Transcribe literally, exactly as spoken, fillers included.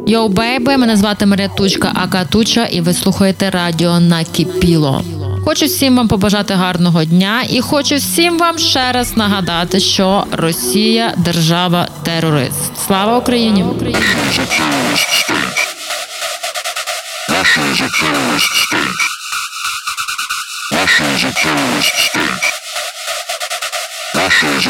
Йоу, бейби, мене звати Марія Тучка, ака Туча, і ви слухаєте радіо Накипіло. Хочу всім вам побажати гарного дня і хочу всім вам ще раз нагадати, що Росія – держава-терорист. Слава Україні! Russia is a terrorist state. Russia is a terrorist state. Russia is a